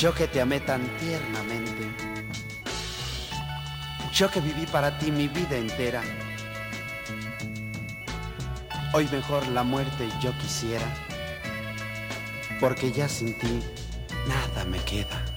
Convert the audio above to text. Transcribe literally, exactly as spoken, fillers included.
Yo que te amé tan tiernamente, yo que viví para ti mi vida entera, hoy mejor la muerte yo quisiera, porque ya sin ti nada me queda.